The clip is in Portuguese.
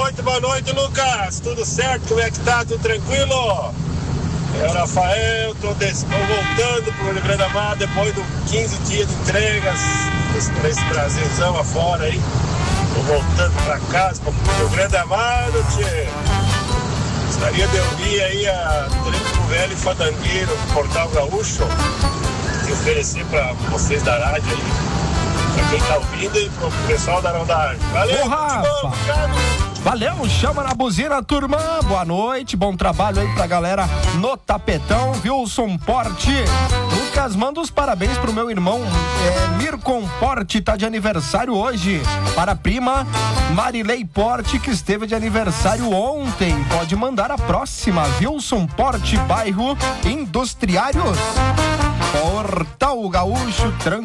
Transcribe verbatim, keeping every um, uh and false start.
noite, boa noite, Lucas. Tudo certo? Como é que tá? Tudo tranquilo? É o Rafael, tô, des... tô voltando pro Rio Grande do Mar depois de quinze dias de entregas nesse Brasilzão afora aí. Tô voltando pra casa, pro Rio Grande do Mar, tchê. Gostaria de ouvir aí a Trinco Velho e Fadangueiro, Portal Gaúcho, e oferecer pra vocês da rádio aí, pra quem tá ouvindo e pro pessoal da rodagem. Valeu, Ô, Rafa. Valeu, chama na buzina, turma. Boa noite, bom trabalho aí pra galera no tapetão. Wilson Porte. Lucas, manda os parabéns pro meu irmão é, Mircon Porte, tá de aniversário hoje. Para a prima Marilei Porte, que esteve de aniversário ontem. Pode mandar a próxima. Wilson Porte, bairro Industriários. Portal Gaúcho,